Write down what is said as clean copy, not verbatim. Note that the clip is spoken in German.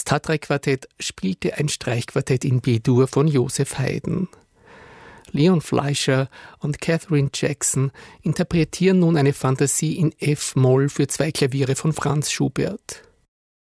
Stadtreich-Quartett spielte ein Streichquartett in B-Dur von Joseph Haydn. Leon Fleischer und Catherine Jackson interpretieren nun eine Fantasie in F-Moll für 2 Klaviere von Franz Schubert.